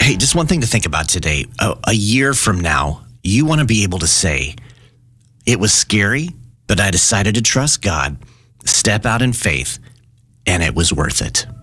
Hey, just one thing to think about today. A year from now, you want to be able to say, it was scary, but I decided to trust God, step out in faith, and it was worth it.